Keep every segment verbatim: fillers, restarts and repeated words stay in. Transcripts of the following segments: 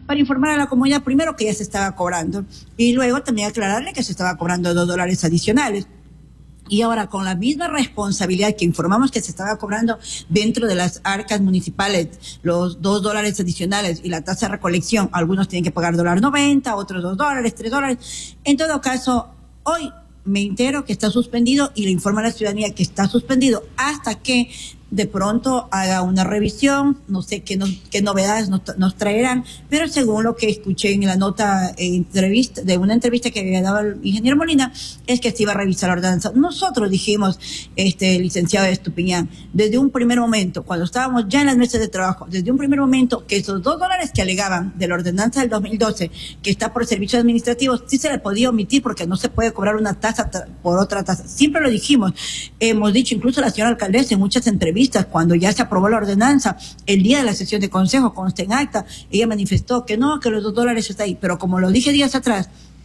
para informar a la comunidad primero que ya se estaba cobrando y luego también aclararle que se estaba cobrando dos dólares adicionales. Y ahora, con la misma responsabilidad que informamos que se estaba cobrando dentro de las arcas municipales, los dos dólares adicionales y la tasa de recolección, algunos tienen que pagar dólar noventa, otros dos dólares, tres dólares. En todo caso, hoy me entero que está suspendido y le informo a la ciudadanía que está suspendido hasta que de pronto haga una revisión, no sé qué, no, qué novedades nos, nos traerán, pero según lo que escuché en la nota eh, entrevista, de una entrevista que había dado el ingeniero Molina, es que se iba a revisar la ordenanza. Nosotros dijimos, este licenciado Estupiñán, desde un primer momento, cuando estábamos ya en las mesas de trabajo, desde un primer momento, que esos dos dólares que alegaban de la ordenanza del dos mil doce, que está por servicios administrativos, sí se le podía omitir porque no se puede cobrar una tasa por otra tasa. Siempre lo dijimos, hemos dicho, incluso la señora alcaldesa en muchas entrevistas, cuando ya se aprobó la ordenanza, el día de la sesión de consejo, consta en acta, ella manifestó que no, que los dos dólares está ahí, pero como lo dije días atrás,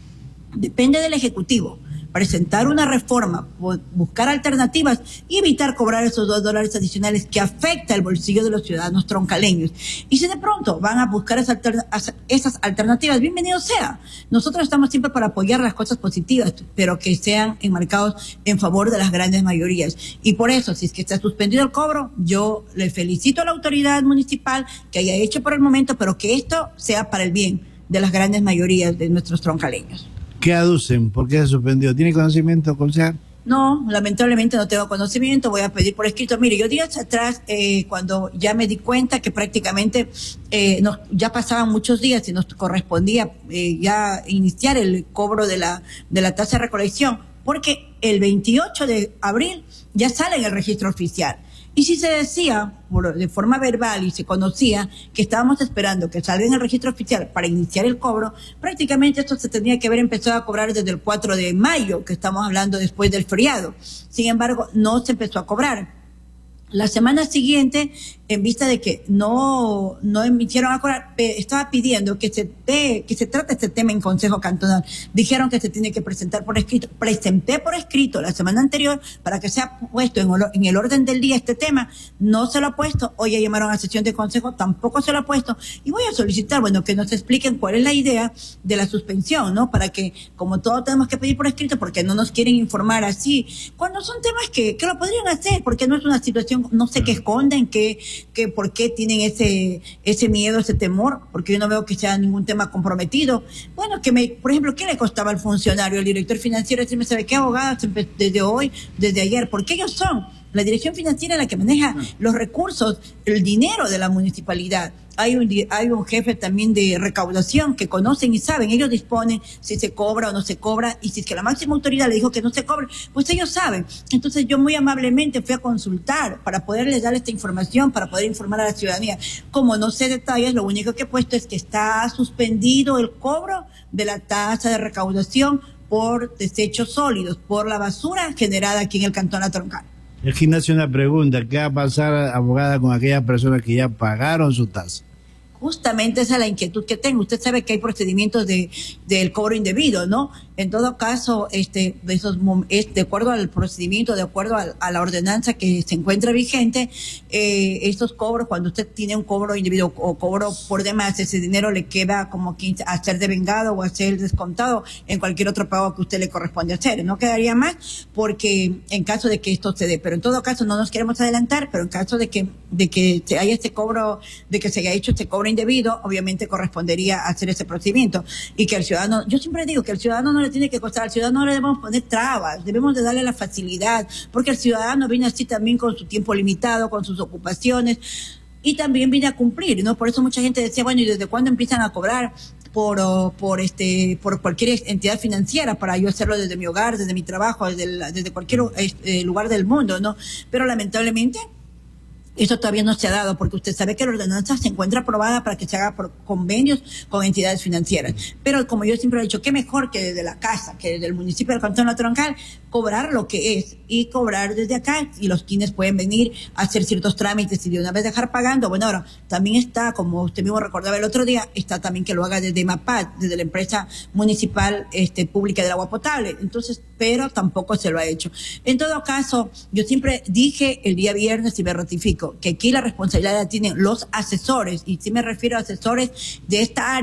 depende del Ejecutivo presentar una reforma, buscar alternativas y evitar cobrar esos dos dólares adicionales que afecta el bolsillo de los ciudadanos troncaleños. Y si de pronto van a buscar esas, alterna esas alternativas, bienvenido sea. Nosotros estamos siempre para apoyar las cosas positivas, pero que sean enmarcados en favor de las grandes mayorías. Y por eso, si es que está suspendido el cobro, yo le felicito a la autoridad municipal que haya hecho por el momento, pero que esto sea para el bien de las grandes mayorías de nuestros troncaleños. ¿Qué aducen? ¿Por qué se suspendió? ¿Tiene conocimiento, concejal? No, lamentablemente no tengo conocimiento, voy a pedir por escrito. Mire, yo días atrás, eh, cuando ya me di cuenta que prácticamente eh, nos, ya pasaban muchos días y nos correspondía eh, ya iniciar el cobro de la, de la tasa de recolección, porque el veintiocho de abril ya sale en el registro oficial. Y si se decía por, de forma verbal y se conocía que estábamos esperando que salga en el registro oficial para iniciar el cobro, prácticamente esto se tendría que haber empezado a cobrar desde el cuatro de mayo, que estamos hablando después del feriado. Sin embargo, no se empezó a cobrar. La semana siguiente, en vista de que no, no emitieron a cobrar, estaba pidiendo que se, te, que se trate este tema en Consejo Cantonal. Dijeron que se tiene que presentar por escrito. Presenté por escrito la semana anterior para que sea puesto en, en el orden del día este tema. No se lo ha puesto. Hoy ya llamaron a sesión de Consejo, tampoco se lo ha puesto. Y voy a solicitar, bueno, que nos expliquen cuál es la idea de la suspensión, ¿no? Para que, como todo tenemos que pedir por escrito, porque no nos quieren informar así. Cuando son temas que, que lo podrían hacer, porque no es una situación, no sé qué esconden, qué, que por qué tienen ese ese miedo, ese temor, porque yo no veo que sea ningún tema comprometido. Bueno, que me, por ejemplo, ¿qué le costaba al funcionario, al director financiero, decirme, sabe qué, abogada, desde hoy, desde ayer? Porque ellos son la dirección financiera la que maneja los recursos, el dinero de la municipalidad. Hay un, hay un jefe también de recaudación que conocen y saben, ellos disponen si se cobra o no se cobra, y si es que la máxima autoridad le dijo que no se cobre, pues ellos saben. Entonces yo muy amablemente fui a consultar para poderles dar esta información, para poder informar a la ciudadanía. Como no sé detalles, lo único que he puesto es que está suspendido el cobro de la tasa de recaudación por desechos sólidos, por la basura generada aquí en el Cantón La Troncal. El gimnasio, una pregunta, ¿qué va a pasar, abogada, con aquellas personas que ya pagaron su tasa? Justamente esa es la inquietud que tengo. Usted sabe que hay procedimientos de del cobro indebido, ¿no? En todo caso, este, de esos, es de acuerdo al procedimiento, de acuerdo a, a la ordenanza que se encuentra vigente, eh, estos cobros, cuando usted tiene un cobro indebido o cobro por demás, ese dinero le queda como que a ser devengado o a ser descontado en cualquier otro pago que usted le corresponde hacer. No quedaría más, porque en caso de que esto se dé, pero en todo caso no nos queremos adelantar, pero en caso de que, de que se haya este cobro, de que se haya hecho este cobro indebido, obviamente correspondería hacer ese procedimiento. Y que el ciudadano, yo siempre digo que al ciudadano no le tiene que costar, al ciudadano no le debemos poner trabas, debemos de darle la facilidad, porque el ciudadano viene así también con su tiempo limitado, con sus ocupaciones, y también viene a cumplir, ¿no? Por eso mucha gente decía, bueno, ¿y desde cuándo empiezan a cobrar por, por este, por cualquier entidad financiera para yo hacerlo desde mi hogar, desde mi trabajo, desde, el, desde cualquier eh, lugar del mundo, ¿no? Pero lamentablemente eso todavía no se ha dado, porque usted sabe que la ordenanza se encuentra aprobada para que se haga por convenios con entidades financieras. Pero como yo siempre he dicho, qué mejor que desde la casa, que desde el municipio del Cantón La Troncal, cobrar lo que es y cobrar desde acá, y los quienes pueden venir a hacer ciertos trámites y de una vez dejar pagando. Bueno, ahora también está, como usted mismo recordaba el otro día, está también que lo haga desde MAPAT, desde la empresa municipal este, pública del agua potable. Entonces, pero tampoco se lo ha hecho. En todo caso, yo siempre dije el día viernes y me ratifico, que aquí la responsabilidad la tienen los asesores, y si me refiero a asesores de esta área,